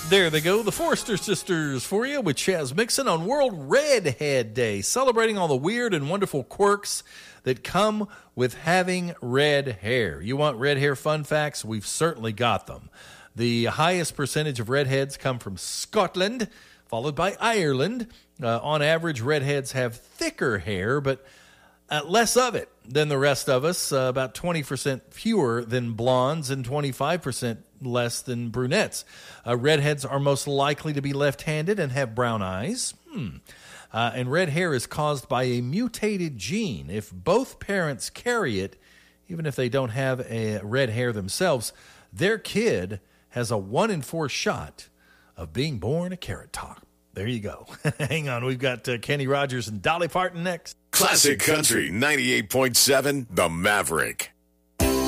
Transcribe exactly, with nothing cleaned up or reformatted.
There they go, the Forrester Sisters for you with Chaz Mixon on World Redhead Day, celebrating all the weird and wonderful quirks that come with having red hair. You want red hair fun facts? We've certainly got them. The highest percentage of redheads come from Scotland, followed by Ireland. Uh, on average, redheads have thicker hair, but uh, less of it than the rest of us, uh, about twenty percent fewer than blondes and twenty-five percent less than brunettes. Uh, redheads are most likely to be left-handed and have brown eyes. Hmm. Uh, and red hair is caused by a mutated gene. If both parents carry it, even if they don't have a red hair themselves, their kid has a one in four shot of being born a carrot top. There you go. Hang on, we've got uh, Kenny Rogers and Dolly Parton next. Classic Country ninety-eight point seven, The Maverick.